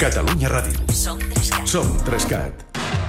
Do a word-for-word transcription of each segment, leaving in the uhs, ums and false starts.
Catalunya Ràdio. Som Trescat. Som Trescat.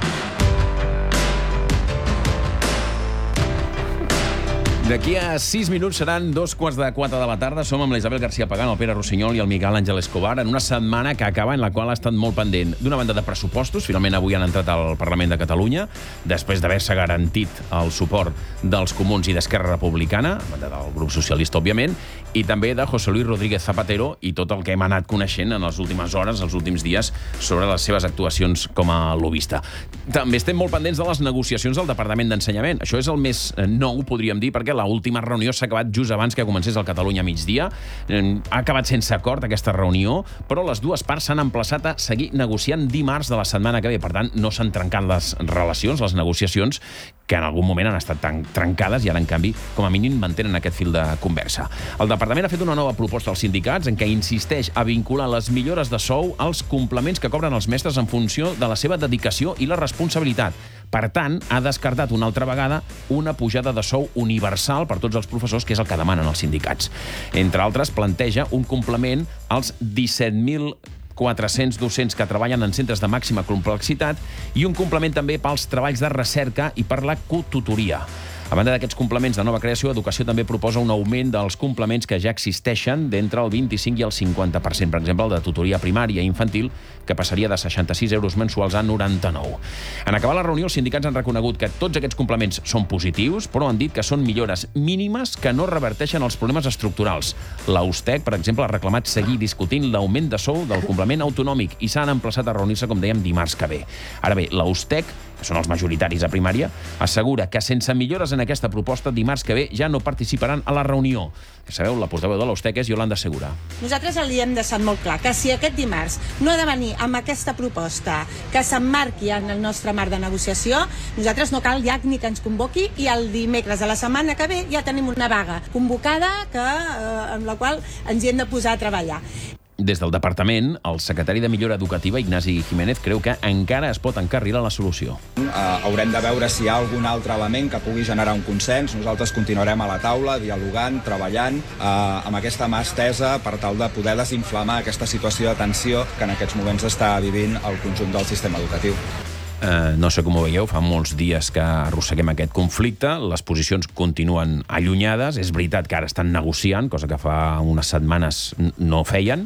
D'aquí a sis minuts seran dos quarts de quatre de la tarda. Som amb l'Isabel García Pagán, el Pere Rossinyol i el Miguel Àngel Escobar en una setmana que acaba en la qual ha estat molt pendent d'una banda de pressupostos. Finalment avui han entrat al Parlament de Catalunya després d'haver-se garantit el suport dels Comuns i d'Esquerra Republicana, a banda del grup socialista, òbviament, i també de José Luis Rodríguez Zapatero i tot el que hem anat coneixent en les últimes hores, els últims dies, sobre les seves actuacions com a lobbista. També estem molt pendents de les negociacions del Departament d'Ensenyament. Això és el més nou, podríem dir, perquè la última reunió s'ha acabat just abans que comencés el Catalunya a migdia. Ha acabat sense acord aquesta reunió, però les dues parts s'han emplaçat a seguir negociant dimarts de la setmana que ve. Per tant, no s'han trencat les relacions, les negociacions, que en algun moment han estat tan trencades i ara, en canvi, com a mínim, mantenen aquest fil de conversa. El Departament ha fet una nova proposta als sindicats en què insisteix a vincular les millores de sou als complements que cobren els mestres en funció de la seva dedicació i la responsabilitat. Per tant, ha descartat una altra vegada una pujada de sou universal per tots els professors, que és el que demanen els sindicats. Entre altres, planteja un complement als disset mil quatre-cents docents que treballen en centres de màxima complexitat i un complement també pels treballs de recerca i per la cotutoria. A banda d'aquests complements de nova creació, Educació també proposa un augment dels complements que ja existeixen d'entre el vint-i-cinc i el cinquanta per cent. Per exemple, el de tutoria primària i infantil, que passaria de seixanta-sis euros mensuals a noranta-nou. En acabar la reunió, els sindicats han reconegut que tots aquests complements són positius, però han dit que són millores mínimes que no reverteixen els problemes estructurals. La U S T E C, per exemple, ha reclamat seguir discutint l'augment de sou del complement autonòmic i s'han emplaçat a reunir-se, com dèiem, dimarts que ve. Ara bé, la U S T E C, que són els majoritaris a primària, assegura que sense millores en aquesta proposta, dimarts que ve ja no participaran a la reunió. Que sabeu, la portaveu de la U S T E C és Yolanda Segura. Nosaltres li hem deixat molt clar que si aquest dimarts no ha de venir amb aquesta proposta que s'emmarqui en el nostre marc de negociació, nosaltres no cal ja ni que ens convoqui i el dimecres de la setmana que ve ja tenim una vaga convocada que, eh, amb la qual ens hi hem de posar a treballar. Des del departament, el secretari de Millora Educativa, Ignasi Jiménez, creu que encara es pot encarrilar la solució. Uh, haurem de veure si hi ha algun altre element que pugui generar un consens. Nosaltres continuarem a la taula, dialogant, treballant uh, amb aquesta mà estesa per tal de poder desinflamar aquesta situació de tensió que en aquests moments està vivint el conjunt del sistema educatiu. Uh, no sé com ho veieu, fa molts dies que arrosseguem aquest conflicte, les posicions continuen allunyades, és veritat que ara estan negociant, cosa que fa unes setmanes no feien,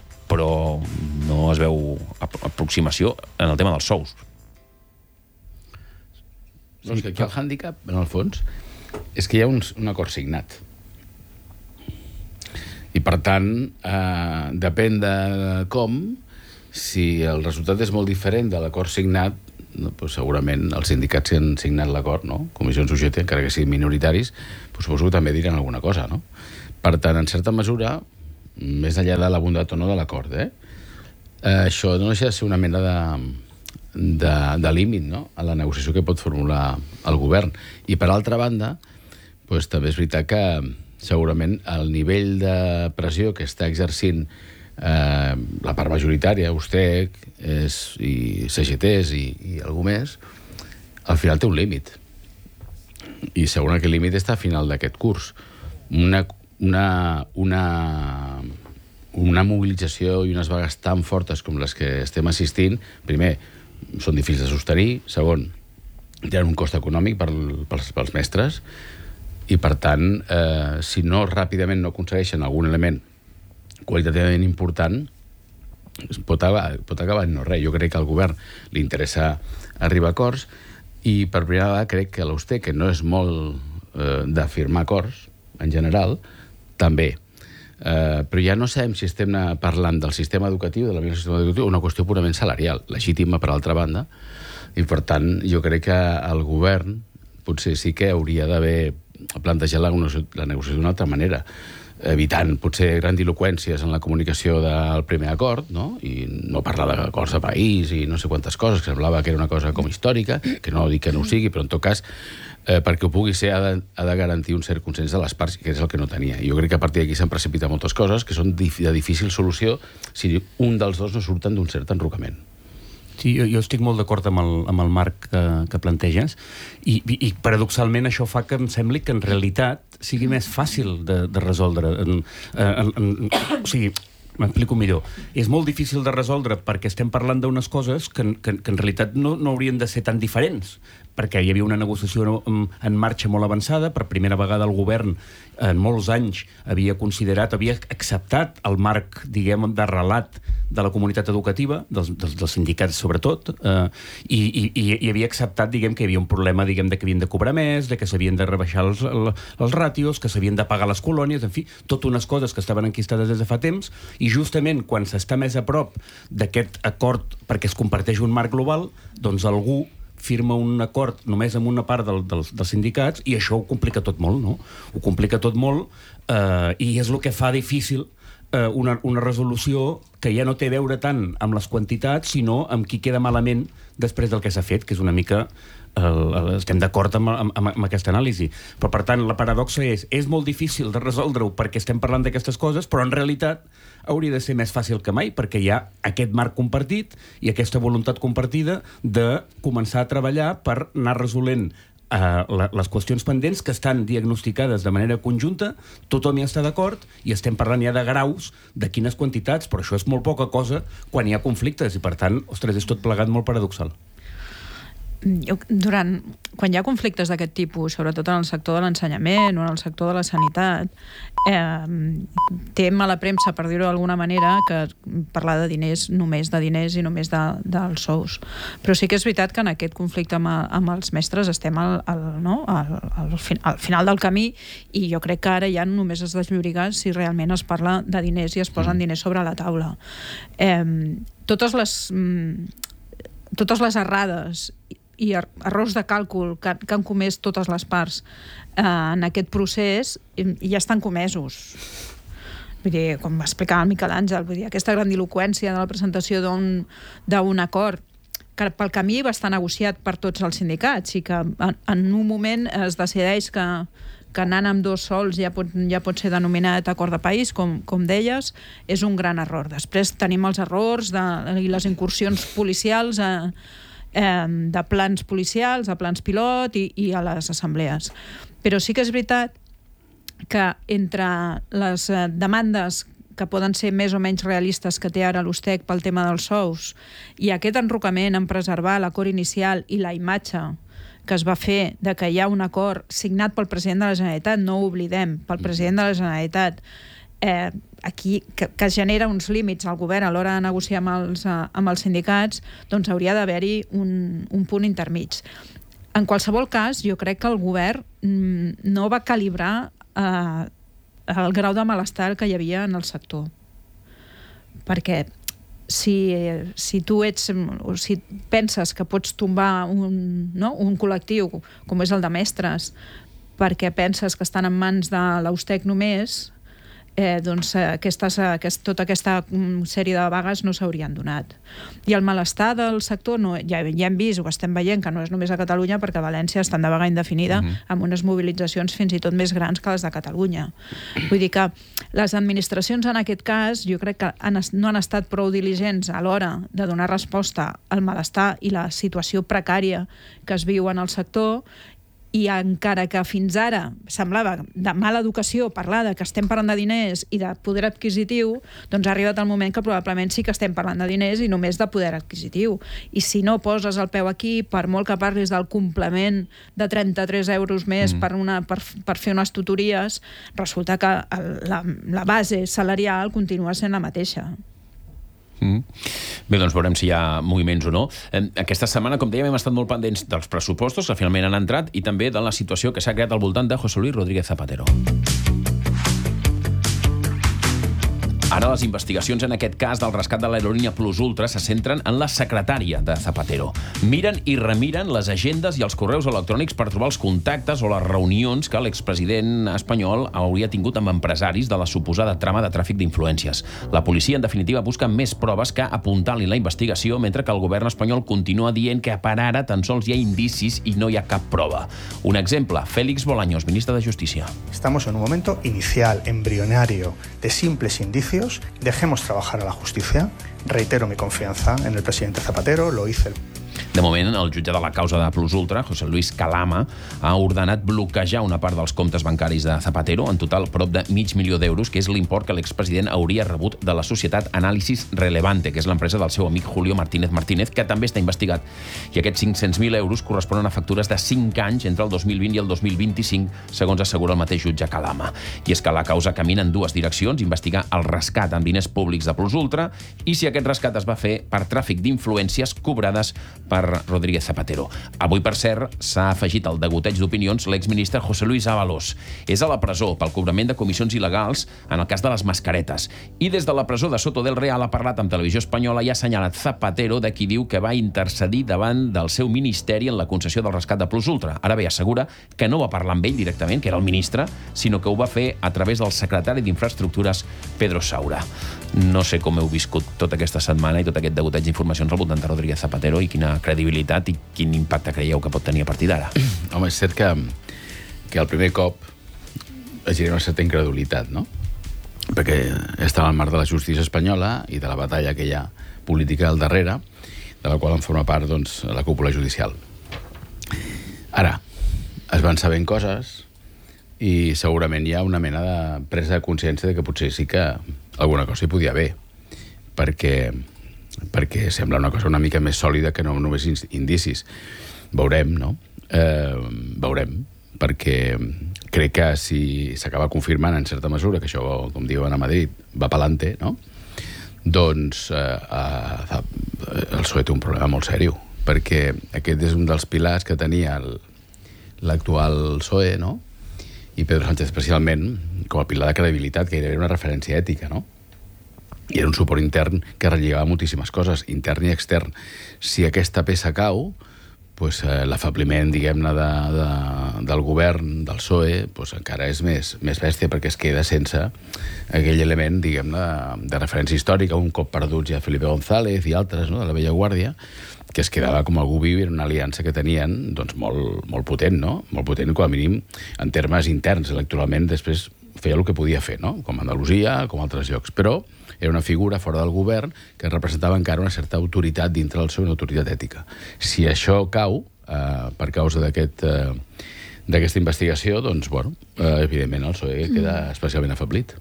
però no es veu aproximació en el tema dels sous. Doncs que aquí el hàndicap, en el fons, és que hi ha un, un acord signat. I, per tant, eh, depèn de com, si el resultat és molt diferent de l'acord signat, no, doncs segurament els sindicats que han signat l'acord, no? Comissions U G T, encara que siguin minoritaris, doncs suposo que també diran alguna cosa, no? Per tant, en certa mesura, més enllà de la bondat o no de l'acord, eh? eh? Això no deixa de ser una mena de, de, de límit, no?, a la negociació que pot formular el govern. I, per altra banda, doncs, també és veritat que segurament el nivell de pressió que està exercint eh, la part majoritària, U S T E C és, i C G Ts i, i algú més, al final té un límit. I segurament que el límit està a final d'aquest curs. Una Una, una, una mobilització i unes vagues tan fortes com les que estem assistint, primer, són difícils de sostenir, segon, tenen un cost econòmic per, pels, pels mestres, i per tant, eh, si no ràpidament no aconsegueixen algun element qualitativament important, pot acabar, pot acabar en no res. Jo crec que al govern li interessa arribar a acords, i per primera vegada crec que l'U S T E C, que no és molt eh, de firmar acords, en general, també. Eh, però ja no sabem si estem parlant del sistema educatiu, de la millora del sistema educatiu, o una qüestió purament salarial, legítima per altra banda, i per tant jo crec que el govern potser sí que hauria d'haver plantejat la, la negociació d'una altra manera, evitant potser grandiloqüències en la comunicació del primer acord, no? I no parlar d'acords de país i no sé quantes coses, que semblava que era una cosa com històrica, que no dic que no ho sigui, però en tot cas, eh, perquè ho pugui ser, ha de, ha de garantir un cert consens de les parts, que és el que no tenia. I jo crec que a partir d'aquí s'han precipitat moltes coses que són de difícil solució si un dels dos no surten d'un cert enrocament. Sí, jo, jo estic molt d'acord amb, el, amb el marc que, que planteges i, i, i paradoxalment això fa que em sembli que en realitat sigui més fàcil de, de resoldre. En, en, en, o sigui, m'explico millor. És molt difícil de resoldre perquè estem parlant d'unes coses que, que, que en realitat no, no haurien de ser tan diferents, perquè hi havia una negociació en, en marxa molt avançada. Per primera vegada el govern en molts anys havia considerat, havia acceptat el marc, diguem, de relat de la comunitat educativa, dels, dels, dels sindicats sobretot, eh, i, i, i havia acceptat, diguem, que hi havia un problema, diguem, de que havien de cobrar més, de que s'havien de rebaixar els, els ràtios, que s'havien de pagar les colònies, en fi, tot unes coses que estaven enquistades des de fa temps, i justament quan s'està més a prop d'aquest acord perquè es comparteix un marc global, doncs algú firma un acord només amb una part del, dels, dels sindicats, i això ho complica tot molt, no? Ho complica tot molt, eh, i és el que fa difícil eh, una, una resolució que ja no té a veure tant amb les quantitats, sinó amb qui queda malament després del que s'ha fet, que és una mica... El, el, estem d'acord amb, amb, amb aquesta anàlisi. Però, per tant, la paradoxa és és molt difícil de resoldre-ho perquè estem parlant d'aquestes coses, però en realitat hauria de ser més fàcil que mai, perquè hi ha aquest marc compartit i aquesta voluntat compartida de començar a treballar per anar resolent Uh, la, les qüestions pendents que estan diagnosticades de manera conjunta, tothom hi està d'acord i estem parlant ja de graus de quines quantitats, però això és molt poca cosa quan hi ha conflictes i, per tant, ostres, és tot plegat molt paradoxal. Jo, durant, quan hi ha conflictes d'aquest tipus, sobretot en el sector de l'ensenyament o en el sector de la sanitat, eh, té mala premsa, per dir-ho d'alguna manera, que parlar de diners, només de diners i només de, dels sous. Però sí que és veritat que en aquest conflicte amb, amb els mestres estem al, al, no? al, al, al final del camí, i jo crec que ara ja només es deslloriga si realment es parla de diners i es posen diners sobre la taula. Eh, totes les... totes les errades i errors de càlcul que, que han comès totes les parts eh, en aquest procés ja estan comesos. Vull dir, com va explicar el Miquel Àngel, vull dir, aquesta grandiloqüència de la presentació d'un acord que pel camí va estar negociat per tots els sindicats i que en, en un moment es decideix que, que anant amb dos sols ja pot, ja pot ser denominat acord de país, com, com deies, és un gran error. Després tenim els errors de, i les incursions policials a de plans policials, a plans pilot i, i a les assemblees. Però sí que és veritat que entre les demandes que poden ser més o menys realistes que té ara l'Ustec pel tema dels sous i aquest enrocament en preservar l'acord inicial i la imatge que es va fer de que hi ha un acord signat pel president de la Generalitat, no ho oblidem, pel president de la Generalitat, eh, aquí, que, que genera uns límits al govern a l'hora de negociar amb els, eh, amb els sindicats, doncs hauria d'haver-hi un, un punt intermig. En qualsevol cas, jo crec que el govern mm, no va calibrar eh, el grau de malestar que hi havia en el sector. Perquè si, si tu ets, o si penses que pots tombar un, no, un col·lectiu com és el de mestres perquè penses que estan en mans de l'Ustec només, Eh, doncs aquestes, aquest, tota aquesta sèrie de vagues no s'haurien donat. I el malestar del sector, no, ja, ja hem vist, ho estem veient, que no és només a Catalunya, perquè a València estan de vaga indefinida, uh-huh. amb unes mobilitzacions fins i tot més grans que les de Catalunya. Vull dir que les administracions en aquest cas, jo crec que han, no han estat prou diligents a l'hora de donar resposta al malestar i la situació precària que es viu en el sector, i encara que fins ara semblava de mala educació parlar de que estem parlant de diners i de poder adquisitiu, doncs ha arribat el moment que probablement sí que estem parlant de diners i només de poder adquisitiu. I si no poses el peu aquí, per molt que parlis del complement de trenta-tres euros més mm. per, una, per, per fer unes tutories, resulta que el, la, la base salarial continua sent la mateixa. Mm. Bé, doncs veurem si hi ha moviments o no. Aquesta setmana, com dèiem, hem estat molt pendents dels pressupostos que finalment han entrat i també de la situació que s'ha creat al voltant de José Luis Rodríguez Zapatero. Ara les investigacions en aquest cas del rescat de l'aerolínia Plus Ultra se centren en la secretària de Zapatero. Miren i remiren les agendes i els correus electrònics per trobar els contactes o les reunions que l'expresident espanyol hauria tingut amb empresaris de la suposada trama de tràfic d'influències. La policia, en definitiva, busca més proves que apuntalin la investigació, mentre que el govern espanyol continua dient que per ara tan sols hi ha indicis i no hi ha cap prova. Un exemple, Félix Bolaños, ministre de Justícia. Estamos en un momento inicial, embrionario, de simples indicios. Dejemos trabajar a la justicia. Reitero mi confianza en el presidente Zapatero, lo hice el... De moment, el jutge de la causa de Plus Ultra, José Luis Calama, ha ordenat bloquejar una part dels comptes bancaris de Zapatero, en total prop de mig milió d'euros, que és l'import que l'expresident hauria rebut de la societat Análisis Relevante, que és l'empresa del seu amic Julio Martínez Martínez, que també està investigat. I aquests cinc-cents mil euros corresponen a factures de cinc anys entre el dos mil vint i el dos mil vint-i-cinc, segons assegura el mateix jutge Calama. I és que la causa camina en dues direccions, investigar el rescat amb diners públics de Plus Ultra i si aquest rescat es va fer per tràfic d'influències cobrades per Rodríguez Zapatero. Avui, per cert, s'ha afegit al degoteig d'opinions l'exministre José Luis Ábalos. És a la presó pel cobrament de comissions il·legals en el cas de les mascaretes. I des de la presó de Soto del Real ha parlat amb Televisió Espanyola i ha assenyalat Zapatero, de qui diu que va intercedir davant del seu ministeri en la concessió del rescat de Plus Ultra. Ara bé, assegura que no va parlar amb ell directament, que era el ministre, sinó que ho va fer a través del secretari d'Infraestructures, Pedro Saura. No sé com heu viscut tota aquesta setmana i tot aquest degoteig d'informacions al voltant de Rodríguez Zapatero i quina credibilitat i quin impacte creieu que pot tenir a partir d'ara. Home, és cert que, que el primer cop es genera una certa incredulitat, no? Perquè està al marc de la justícia espanyola i de la batalla que hi ha política al darrere, de la qual en forma part, doncs, la cúpula judicial. Ara, es van sabent coses i segurament hi ha una mena de presa de consciència de que potser sí que alguna cosa hi podia haver, perquè, perquè sembla una cosa una mica més sòlida que no només indicis. Veurem, no? Eh, veurem, perquè crec que si s'acaba confirmant en certa mesura que això, com diuen a Madrid, va pa'lante, no? Doncs eh, eh, el P S O E té un problema molt sèrio, perquè aquest és un dels pilars que tenia l'actual P S O E, no? I Pedro Sánchez especialment, com a pilar de credibilitat, que era una referència ètica, no? I era un suport intern que relligava moltíssimes coses, intern i extern. Si aquesta peça cau, pues, eh, l'afabliment, diguem-ne, de, de, del govern, del P S O E, pues, encara és més, més bèstia, perquè es queda sense aquell element, diguem-ne, de, de referència històrica, un cop perduts ja Felipe González i altres, no?, de la vella guàrdia, que es quedava com algú viu i era una aliança que tenien, doncs, molt, molt potent, no? Molt potent, com a mínim, en termes interns. Electoralment, després feia el que podia fer, no? Com a Andalusia, com a altres llocs. Però era una figura fora del govern que representava encara una certa autoritat dintre del seu, una autoritat ètica. Si això cau, eh, per causa d'aquest, eh, d'aquesta investigació, doncs, bueno, eh, evidentment el P S O E queda especialment afeblit.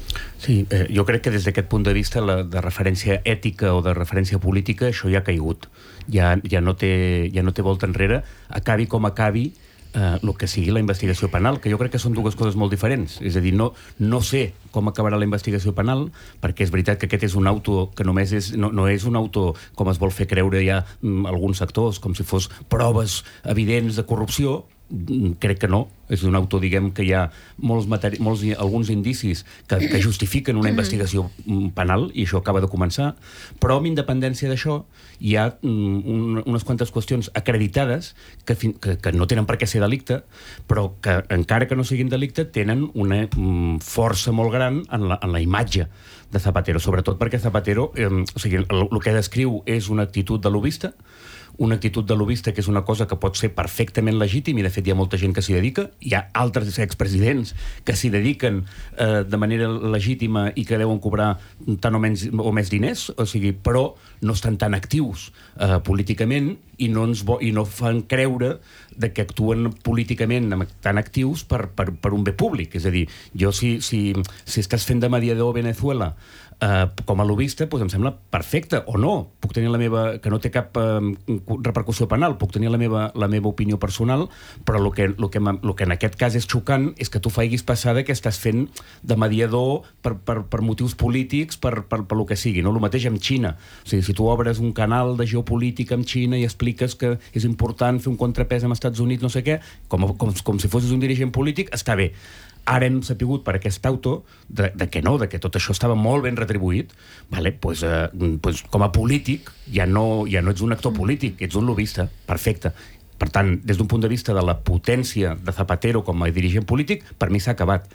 Sí, eh, jo crec que des d'aquest punt de vista la, de referència ètica o de referència política això ja ha caigut, ja, ja, no, té, ja no té volta enrere, acabi com acabi eh, el que sigui la investigació penal, que jo crec que són dues coses molt diferents. És a dir, no, no sé com acabarà la investigació penal, perquè és veritat que aquest és un auto que només és, no, no és un auto com es vol fer creure ja mm, alguns sectors, com si fos proves evidents de corrupció. Crec que no, és un autor, diguem, que hi ha molts, materi molts alguns indicis que, que justifiquen una investigació penal, i això acaba de començar, però amb independència d'això hi ha un, unes quantes qüestions acreditades que, que, que no tenen per què ser delicte, però que encara que no siguin delicte tenen una um, força molt gran en la, en la imatge de Zapatero, sobretot perquè Zapatero, eh, o sigui, el, el que descriu és una actitud de lobista, una actitud de lobista que és una cosa que pot ser perfectament legítim, i de fet hi ha molta gent que s'hi dedica, hi ha altres expresidents que s'hi dediquen eh, de manera legítima i que deuen cobrar tant o, menys, o més diners, o sigui, però no estan tan actius eh, políticament i no, ens i no fan creure de que actuen políticament tan actius per, per, per un bé públic. És a dir, jo si, si, si estàs fent de mediador a Venezuela Uh, com a lobista, doncs em sembla perfecte, o no, puc tenir la meva, que no té cap uh, repercussió penal, puc tenir la meva, la meva opinió personal, però el que, el, que, el que en aquest cas és xocant és que tu faiguis passar que estàs fent de mediador per, per, per motius polítics, per, per, per lo que sigui, no? El mateix amb Xina. O sigui, si tu obres un canal de geopolítica amb Xina i expliques que és important fer un contrapès amb Estats Units, no sé què, com, com, com si fossis un dirigent polític, està bé. Ara hem sapigut per aquest auto de, de que no, de que tot això estava molt ben retribuït, vale? pues, eh, pues, com a polític ja no, ja no ets un actor polític, ets un lobista, perfecte. Per tant, des d'un punt de vista de la potència de Zapatero com a dirigent polític, per mi s'ha acabat.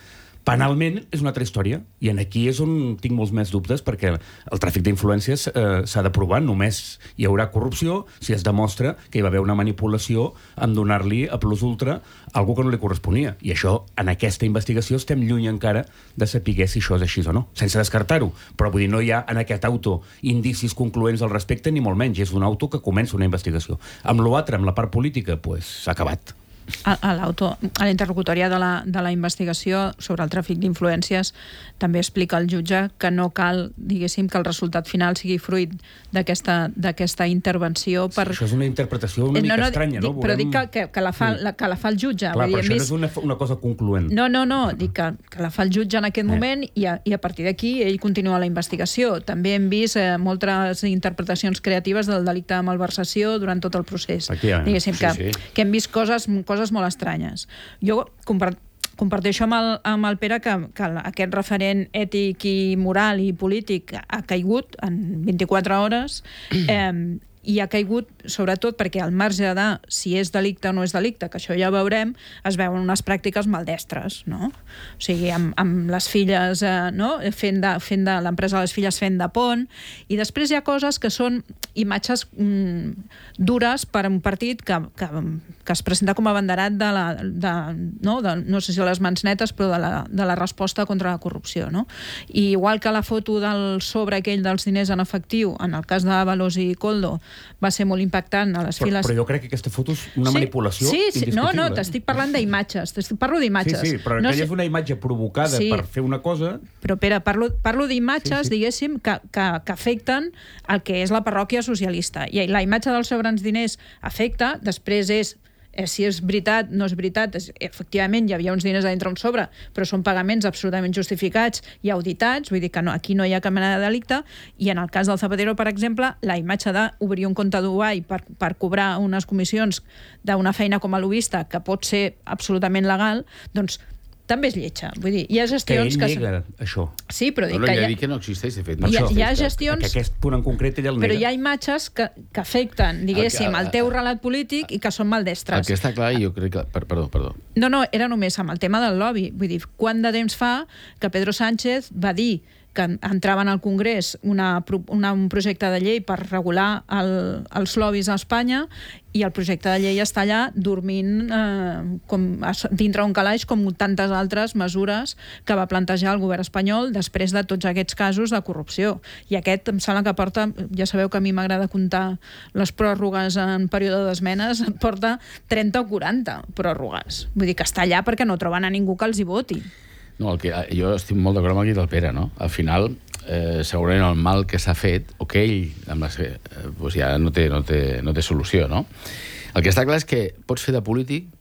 Penalment és una altra història, i en aquí és on tinc molts més dubtes, perquè el tràfic d'influències eh, s'ha de provar. Només hi haurà corrupció si es demostra que hi va haver una manipulació en donar-li a plus ultra algú que no li corresponia. I això, en aquesta investigació, estem lluny encara de saber si això és així o no, sense descartar-ho. Però vull dir, no hi ha en aquest auto indicis concloents al respecte, ni molt menys. És un auto que comença una investigació. Amb l'altre, amb la part política, doncs s'ha acabat. A, a l'auto, a la interlocutòria de la, de la investigació sobre el tràfic d'influències també explica el jutge que no cal, diguéssim, que el resultat final sigui fruit d'aquesta d'aquesta intervenció per... Sí, això és una interpretació una no, mica no, estranya, no? Dic, però dic que, que, que, la fa, sí. la, que la fa el jutge. Clar, vull dir, però això vist... no és una, una cosa concloent. No, no, no, dic que, que la fa el jutge en aquest eh. moment i a, i a partir d'aquí ell continua la investigació. També hem vist eh, moltes interpretacions creatives del delicte de malversació durant tot el procés. Diguéssim, sí, que, sí. que hem vist coses, coses molt estranyes. Jo compart comparteixo amb el, amb el Pere que, que aquest referent ètic i moral i polític ha caigut en vint-i-quatre hores eh, i ha caigut sobretot perquè al marge de si és delicte o no és delicte, que això ja veurem, es veuen unes pràctiques maldestres, no? O sigui, amb, amb les filles, eh, no? fent de, fent de l'empresa de les filles fent de pont, i després hi ha coses que són imatges mm, dures per a un partit que, que, que es presenta com a abanderat de la, de, no? De, no sé si de les mans netes, però de la, de la resposta contra la corrupció, no? I igual que la foto del sobre aquell dels diners en efectiu, en el cas d'Avalos i Koldo, va ser molt impactant a les però, files... Però jo crec que aquesta foto és una sí, manipulació sí, sí, indiscutible. No, no, t'estic parlant d'imatges, parlo d'imatges. Sí, sí, però no aquella sé... és una imatge provocada sí, per fer una cosa... Però, Pere, parlo, parlo d'imatges, sí, sí. diguéssim, que, que, que afecten el que és la parròquia socialista. I la imatge dels sobres diners afecta, després és Eh, si és veritat, no és veritat, és, efectivament hi havia uns diners a dintre un sobre, però són pagaments absolutament justificats i auditats, vull dir que no, aquí no hi ha cap mena de delicte, i en el cas del Zapatero, per exemple, la imatge d'obrir un compte a Dubai per, per cobrar unes comissions d'una feina com a lobista, que pot ser absolutament legal, doncs també és lletja. Vull dir, hi ha gestions que... Que ell nega que... això. Sí, però dic no, que... Ell ha... ha dit que no existeix, de fet. No hi, ha, existeix, hi ha gestions... Que aquest punt en concret ell el nega. Però hi ha imatges que, que afecten, diguéssim, el, que, el, el teu relat polític i que són maldestres. El que està clar, jo crec que... Per, perdó, perdó. No, no, era només amb el tema del lobby. Vull dir, quant de temps fa que Pedro Sánchez va dir que entrava en el Congrés una, una, un projecte de llei per regular el, els lobbies a Espanya, i el projecte de llei està allà dormint eh, com, dintre un calaix com tantes altres mesures que va plantejar el govern espanyol després de tots aquests casos de corrupció. I aquest em sembla que porta, ja sabeu que a mi m'agrada comptar les pròrrogues en període d'esmenes, porta trenta o quaranta pròrrogues. Vull dir que està allà perquè no troben a ningú que els hi voti. No, el que, jo estic molt d'acord amb el del Pere, no? Al final, eh, segurament el mal que s'ha fet, o que ell, amb les, eh, doncs ja no té, no, té, no té solució, no? El que està clar és que pots fer de polític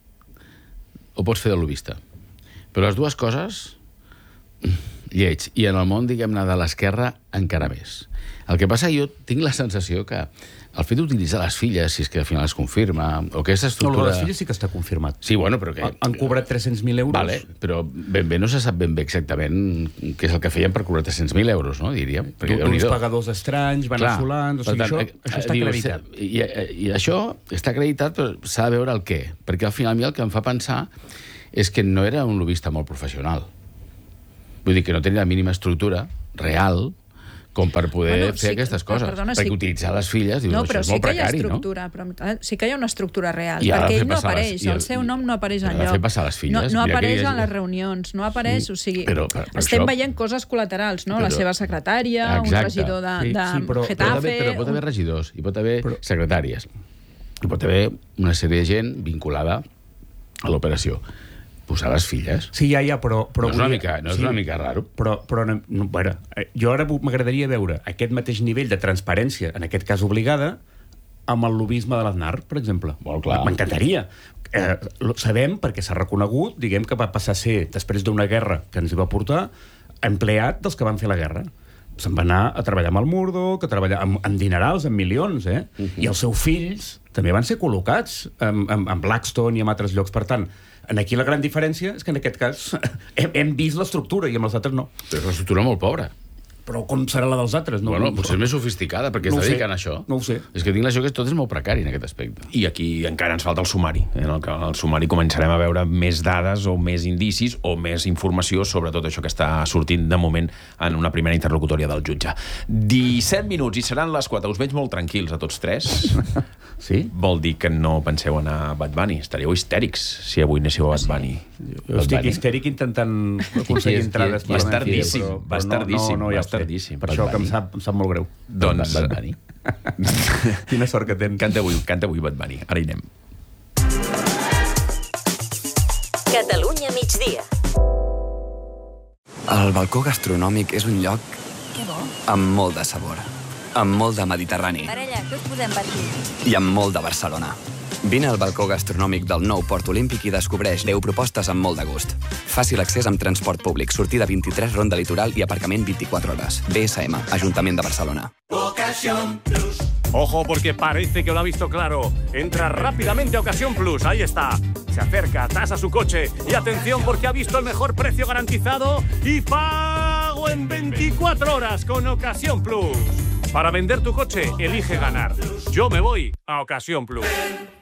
o pots fer de lobista. Però les dues coses, lleig. I en el món, diguem-ne, de l'esquerra, encara més. El que passa, jo tinc la sensació que el fet d'utilitzar les filles, si és que al final es confirma, o aquesta estructura... No, les filles sí que està confirmat. Sí, bueno, però que... Han cobrat tres-cents mil euros. Vale, però ben bé no se sap ben bé exactament què és el que feien per cobrar tres-cents mil euros, no, diríem. D'uns pagadors estranys, veneçolans... O sigui, tant, això, això està diu, acreditat. I, I això està acreditat, però s'ha de veure el què. Perquè al final a mi el que em fa pensar és que no era un lobista molt professional. Vull dir que no tenia la mínima estructura real com per poder bueno, fer sí, aquestes coses. Perdona, perquè sí, utilitzar les filles, dius, no, això és sí molt precari, no? Però sí que hi ha una estructura real, I perquè ell no apareix, les, el, el seu nom no apareix enlloc. Ha de fer passar les filles. No, no apareix en les reunions, no apareix, o sigui, però, però, però estem això... veient coses col·laterals, no? Però, la seva secretària, exacte, un regidor de, sí, de sí, però, Getafe... Però, haver, però pot haver regidors, hi pot haver però, secretàries, hi pot haver una sèrie de gent vinculada a l'operació. Posar les filles. Sí, ja, ja, però... però no és una mica, no és sí, una mica raro. Però, però no, no, bueno, jo ara m'agradaria veure aquest mateix nivell de transparència, en aquest cas obligada, amb el lobisme de l'Aznar, per exemple. Molt clar. M'encantaria. Eh, sabem, perquè s'ha reconegut, diguem que va passar a ser, després d'una guerra que ens hi va portar, empleat dels que van fer la guerra. Se'n va anar a treballar amb el Murdoch, a treballar amb, amb dinerals, amb milions, eh? Uh -huh. I els seus fills també van ser col·locats amb, amb, amb Blackstone i amb altres llocs. Per tant, en aquí la gran diferència és que en aquest cas hem, hem vist l'estructura i amb els altres no. Però és una estructura molt pobra. Però com serà la dels altres? No, bueno, potser és més sofisticada, perquè no es sé, dediquen a això. No ho sé. És que tinc l'impressió que tot és molt precari en aquest aspecte. I aquí encara ens falta el sumari. En el, el sumari començarem a veure més dades o més indicis o més informació sobre tot això que està sortint de moment en una primera interlocutòria del jutge. disset minuts i seran les quatre. Us veig molt tranquils a tots tres. Sí? Vol dir que no penseu anar a Bad Bunny. Estaríeu histèrics si avui anéssiu a Bad Bunny. Jo estic histèric intentant aconseguir entrades. Va estar tardíssim, va estar tardíssim, no, no, va ja estar tardíssim. Per això que em sap, em sap molt greu. Doncs... Bad Bunny. Quina sort que tens. Canta avui, canta avui Bad Bunny. Ara hi anem. Catalunya migdia. El balcó gastronòmic és un lloc Que bo. amb molt de sabor, amb molt de mediterrani Parella, què us posem per aquí? i amb molt de Barcelona. Vine al balcó gastronòmic del nou Port Olímpic i descobreix deu propostes amb molt de gust. Fàcil accés amb transport públic, sortida vint-i-tres, ronda litoral i aparcament vint-i-quatre hores. B S M, Ajuntament de Barcelona. Ojo, porque parece que lo ha visto claro. Entra rápidamente a Ocasión Plus, ahí está. Se acerca, tasa su coche y atención porque ha visto el mejor precio garantizado y pago en veinticuatro horas con Ocasión Plus. Para vender tu coche, elige ganar. Yo me voy a Ocasión Plus.